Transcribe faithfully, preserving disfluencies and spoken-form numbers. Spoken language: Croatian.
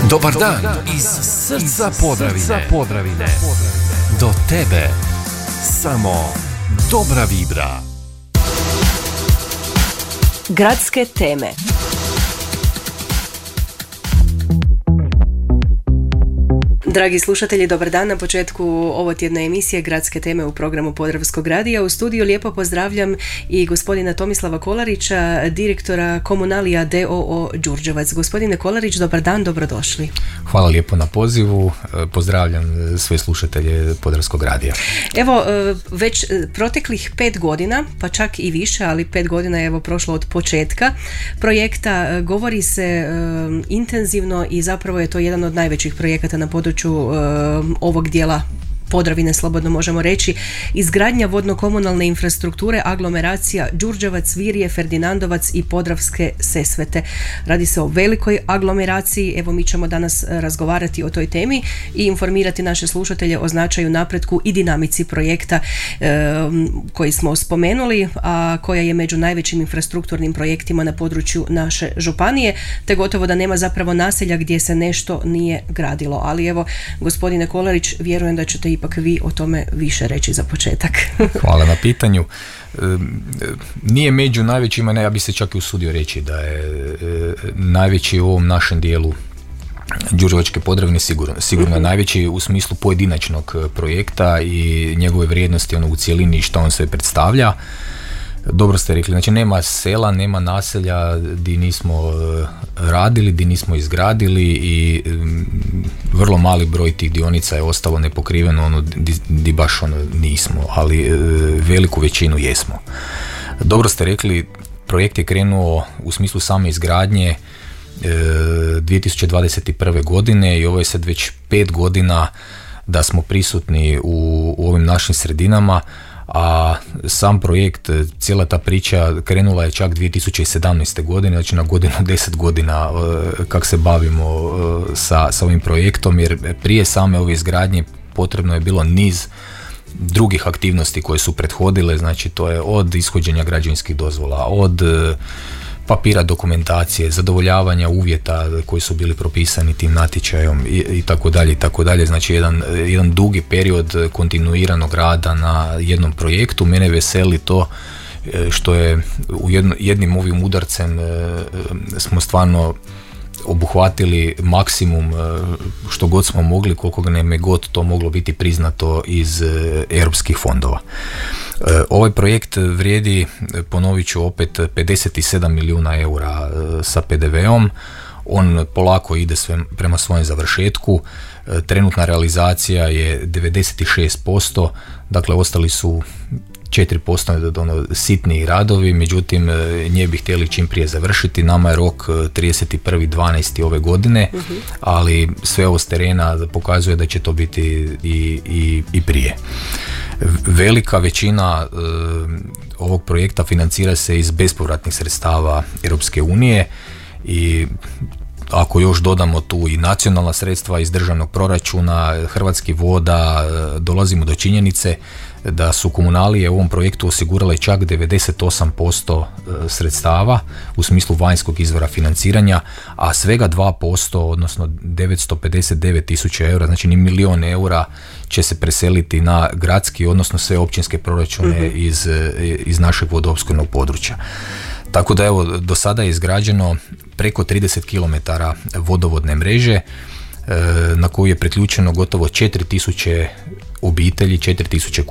Dobar dan iz srca Podravine. Podravine. Do tebe samo dobra vibra. Gradske teme. Dragi slušatelji, dobar dan. Na početku ovotjedne emisije Gradske teme u programu Podravskog radija. U studiju lijepo pozdravljam i gospodina Tomislava Kolarića, direktora Komunalija d o o Đurđevac. Gospodine Kolarić, dobar dan, dobrodošli. Hvala lijepo na pozivu. Pozdravljam sve slušatelje Podravskog radija. Evo, već proteklih pet godina, pa čak i više, ali pet godina je evo prošlo od početka projekta. Govori se um, intenzivno i zapravo je to jedan od najvećih projekata na području ovog dijela Podravine, slobodno možemo reći, izgradnja vodno-komunalne infrastrukture aglomeracija Đurđevac, Virje, Ferdinandovac i Podravske Sesvete. Radi se o velikoj aglomeraciji. Evo, mi ćemo danas razgovarati o toj temi i informirati naše slušatelje o značaju, napretku i dinamici projekta e, koji smo spomenuli, a koja je među najvećim infrastrukturnim projektima na području naše županije, te gotovo da nema zapravo naselja gdje se nešto nije gradilo. Ali evo, gospodine Kolarić, vjerujem da ćete ipak vi o tome više reći za početak. Hvala na pitanju. Nije među najvećima, ne, ja bi se čak i usudio reći da je najveći u ovom našem dijelu Đurđevačke Podravine sigurno. Sigurno je najveći u smislu pojedinačnog projekta i njegove vrijednosti ono, u cjelini što on sve predstavlja. Dobro ste rekli, znači nema sela, nema naselja di nismo radili, di nismo izgradili i vrlo mali broj tih dionica je ostalo nepokriveno, ono di, di baš ono nismo, ali veliku većinu jesmo. Dobro ste rekli, projekt je krenuo u smislu same izgradnje dvije tisuće dvadeset prve godine i ovo je sad već pet godina da smo prisutni u, u ovim našim sredinama, a sam projekt, cijela ta priča krenula je čak dvije tisuće sedamnaeste. godine, znači na godinu deset godina kak se bavimo sa, sa ovim projektom, jer prije same ove izgradnje potrebno je bilo niz drugih aktivnosti koje su prethodile, znači to je od ishođenja građevinskih dozvola, od papira, dokumentacije, zadovoljavanja uvjeta koji su bili propisani tim natječajom i, i tako dalje i tako dalje. Znači jedan, jedan dugi period kontinuiranog rada na jednom projektu. Mene veseli to što je u jedno, jednim ovim udarcem smo stvarno obuhvatili maksimum što god smo mogli, koliko nam je god to moglo biti priznato iz europskih fondova. Ovaj projekt vrijedi, ponovit ću opet, pedeset sedam milijuna eura sa pe de veom. On polako ide sve prema svojem završetku. Trenutna realizacija je devedeset šest posto, dakle ostali su četiri posto ono, sitniji radovi, međutim nje bi htjeli čim prije završiti. Nama je rok trideset prvi dvanaesti ove godine, uh-huh. ali sve ovo s terena pokazuje da će to biti i, i, i prije. Velika većina uh, ovog projekta financira se iz bespovratnih sredstava Europske unije i ako još dodamo tu i nacionalna sredstva iz državnog proračuna, Hrvatskih voda, dolazimo do činjenice da su komunalije u ovom projektu osigurale čak devedeset osam posto sredstava u smislu vanjskog izvora financiranja, a svega dva posto, odnosno devetsto pedeset devet tisuća eura, znači ni milion eura će se preseliti na gradski, odnosno sve općinske proračune mm-hmm. iz, iz našeg vodoopskrbnog područja. Tako da evo, do sada je izgrađeno preko trideset kilometara vodovodne mreže na koju je priključeno gotovo četiri tisuće obitelji, četiri tisuće